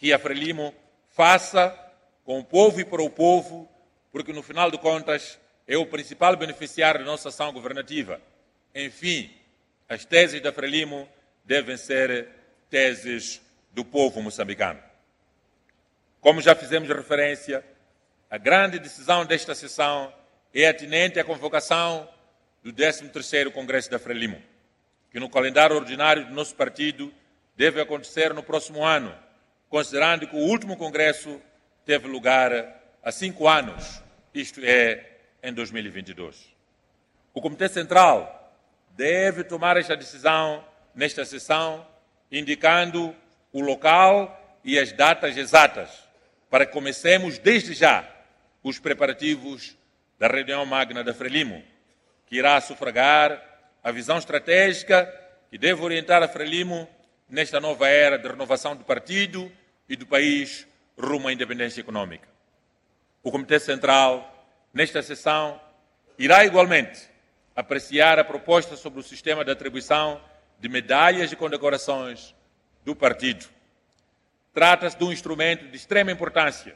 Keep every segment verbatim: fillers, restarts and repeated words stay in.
que a Frelimo faça com o povo e para o povo, porque no final de contas é o principal beneficiário da nossa ação governativa. Enfim, as teses da Frelimo devem ser teses do povo moçambicano. Como já fizemos referência, a grande decisão desta sessão é atinente à convocação do décimo terceiro Congresso da Frelimo, que no calendário ordinário do nosso partido deve acontecer no próximo ano, considerando que o último Congresso teve lugar há cinco anos, isto é, em dois mil e vinte e dois. O Comitê Central deve tomar esta decisão nesta sessão, indicando o local e as datas exatas, para que comecemos desde já os preparativos da reunião magna da Frelimo, que irá sufragar a visão estratégica que deve orientar a Frelimo nesta nova era de renovação do partido e do país rumo à independência econômica. O Comitê Central, nesta sessão, irá igualmente apreciar a proposta sobre o sistema de atribuição de medalhas e condecorações do partido. Trata-se de um instrumento de extrema importância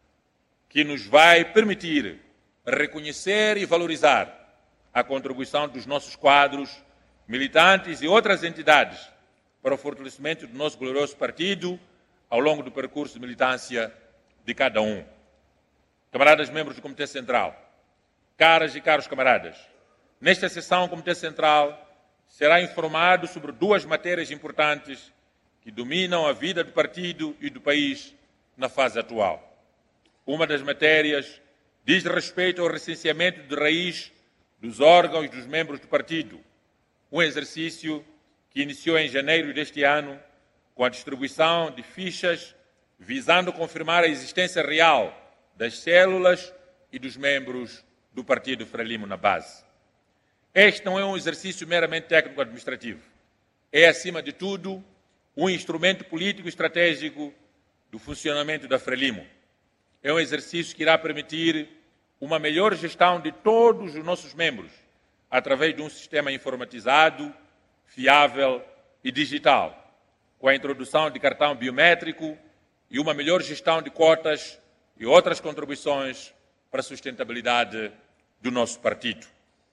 que nos vai permitir reconhecer e valorizar a contribuição dos nossos quadros, militantes e outras entidades para o fortalecimento do nosso glorioso partido ao longo do percurso de militância de cada um. Camaradas membros do Comitê Central, caras e caros camaradas, nesta sessão o Comitê Central será informado sobre duas matérias importantes que dominam a vida do partido e do país na fase atual. Uma das matérias diz respeito ao recenseamento de raiz dos órgãos dos membros do partido, um exercício que iniciou em janeiro deste ano com a distribuição de fichas visando confirmar a existência real das células e dos membros do partido Frelimo na base. Este não é um exercício meramente técnico-administrativo. É, acima de tudo, um instrumento político e estratégico do funcionamento da Frelimo. É um exercício que irá permitir uma melhor gestão de todos os nossos membros, através de um sistema informatizado, fiável e digital, com a introdução de cartão biométrico e uma melhor gestão de cotas e outras contribuições para a sustentabilidade do nosso partido.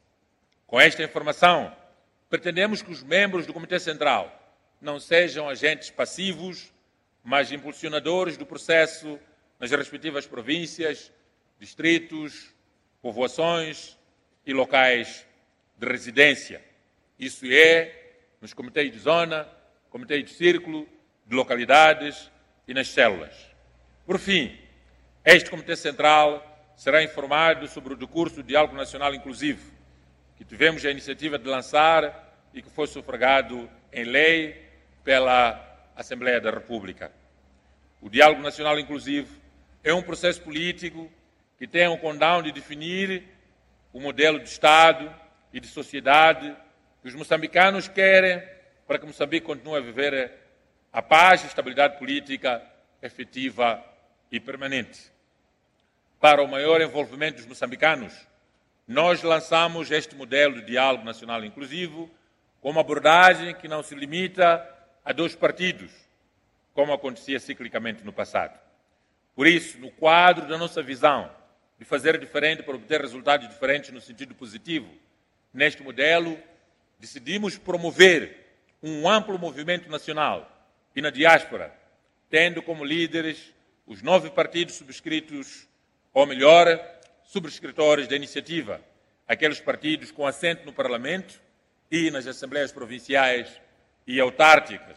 Com esta informação, pretendemos que os membros do Comitê Central não sejam agentes passivos, mas impulsionadores do processo nas respectivas províncias, distritos, povoações e locais de residência. Isso é, nos comitês de zona, comitês de círculo, de localidades e nas células. Por fim, este Comitê Central será informado sobre o decurso do Diálogo Nacional Inclusivo, que tivemos a iniciativa de lançar e que foi sufragado em lei pela Assembleia da República. O Diálogo Nacional Inclusivo é um processo político que tem o condão de definir o modelo de Estado e de sociedade que os moçambicanos querem para que Moçambique continue a viver a paz e estabilidade política efetiva e permanente. Para o maior envolvimento dos moçambicanos, nós lançamos este modelo de diálogo nacional inclusivo com uma abordagem que não se limita a dois partidos, como acontecia ciclicamente no passado. Por isso, no quadro da nossa visão de fazer diferente para obter resultados diferentes no sentido positivo, neste modelo, decidimos promover um amplo movimento nacional e na diáspora, tendo como líderes os nove partidos subscritos, ou melhor, subscritores da iniciativa, aqueles partidos com assento no Parlamento e nas Assembleias Provinciais e Autárquicas,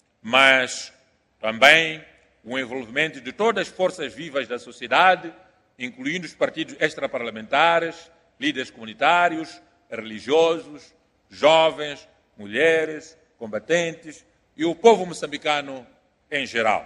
mas também o envolvimento de todas as forças vivas da sociedade, incluindo os partidos extraparlamentares, líderes comunitários, religiosos, jovens, mulheres, combatentes e o povo moçambicano em geral.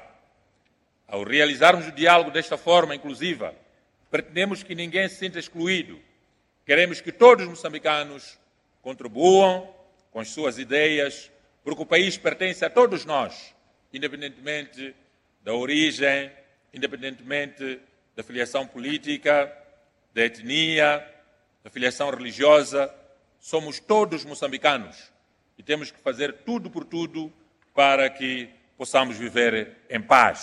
Ao realizarmos o diálogo desta forma inclusiva, pretendemos que ninguém se sinta excluído. Queremos que todos os moçambicanos contribuam com as suas ideias, porque o país pertence a todos nós, independentemente da origem, independentemente da filiação política, da etnia, da filiação religiosa. Somos todos moçambicanos e temos que fazer tudo por tudo para que possamos viver em paz.